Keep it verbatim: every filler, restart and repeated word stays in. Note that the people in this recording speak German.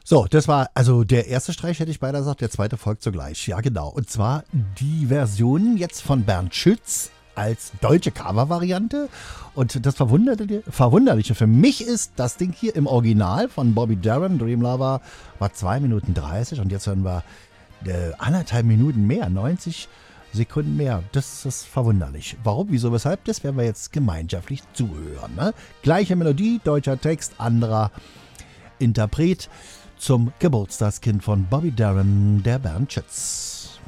So, das war also der erste Streich, hätte ich beinahe gesagt, der zweite folgt sogleich. Ja, genau. Und zwar die Version jetzt von Bernd Schütz als deutsche Cover-Variante. Und das Verwunderliche, Verwunderliche für mich ist, das Ding hier im Original von Bobby Darin, Dream Lover, war zwei Minuten dreißig und jetzt hören wir äh, anderthalb Minuten mehr, neunzig Sekunden mehr. Das ist verwunderlich. Warum, wieso, weshalb? Das werden wir jetzt gemeinschaftlich zuhören. Ne? Gleiche Melodie, deutscher Text, anderer Interpret zum Geburtstagskind von Bobby Darin, der Bernd Schütz.